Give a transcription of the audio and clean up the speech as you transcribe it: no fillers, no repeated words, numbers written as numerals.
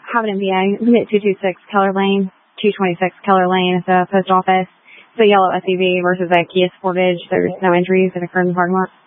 have an MVA. I'm at 226 Keller Lane, 226 Keller Lane at the post office. It's a yellow SUV versus a Kia Sportage. There's no injuries that occurred in the parking lot.